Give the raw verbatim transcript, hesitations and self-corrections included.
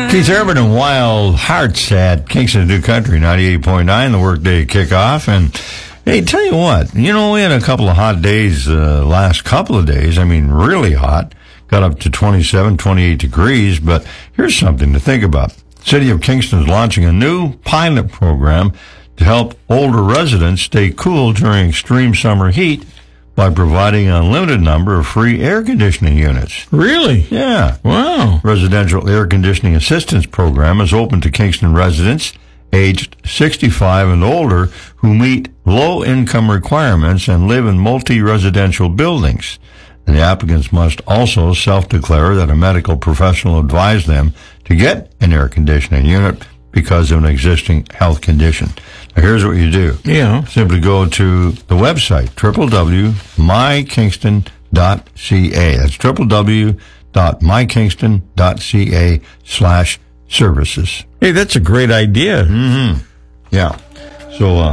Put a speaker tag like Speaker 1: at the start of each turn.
Speaker 1: Keith Urban and Wild Hearts at Kingston New Country ninety-eight point nine, the workday kickoff. And hey, tell you what, you know, we had a couple of hot days uh, last couple of days. I mean, really hot. Got up to twenty-seven, twenty-eight degrees. But here's something to think about. City of Kingston is launching a new pilot program to help older residents stay cool during extreme summer heat by providing an unlimited number of free air conditioning units.
Speaker 2: Really?
Speaker 1: Yeah.
Speaker 2: Wow.
Speaker 1: Residential Air Conditioning Assistance Program is open to Kingston residents aged sixty-five and older who meet low-income requirements and live in multi-residential buildings. And the applicants must also self-declare that a medical professional advised them to get an air conditioning unit because of an existing health condition. Now, here's what you do.
Speaker 2: Yeah.
Speaker 1: Simply go to the website, w w w dot my kingston dot c a. That's w w w dot my kingston dot c a slash services.
Speaker 2: Hey, that's a great idea.
Speaker 1: Mm-hmm. Yeah. So, uh,